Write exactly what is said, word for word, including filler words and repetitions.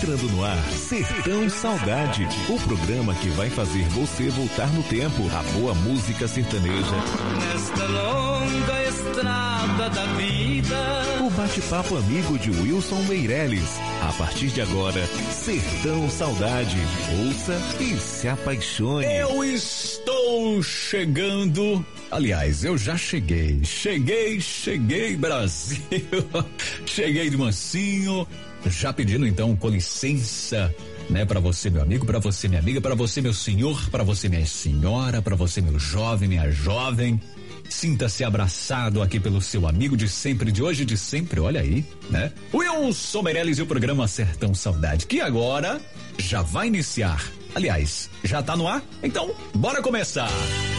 Entrando no ar, Sertão Saudade, o programa que vai fazer você voltar no tempo. A boa música sertaneja. Nesta longa estrada da vida. O bate-papo amigo de Wilson Meirelles. A partir de agora, Sertão Saudade. Ouça e se apaixone. Eu estou chegando. Aliás, eu já cheguei. Cheguei, cheguei, Brasil. Cheguei de mansinho. Já pedindo então com licença, né, para você, meu amigo, para você, minha amiga, para você, meu senhor, para você, minha senhora, para você, meu jovem, minha jovem. Sinta-se abraçado aqui pelo seu amigo de sempre, de hoje, de sempre, olha aí, né? Wilson Meirelles e o programa Sertão Saudade, que agora já vai iniciar. Aliás, já tá no ar? Então, bora começar.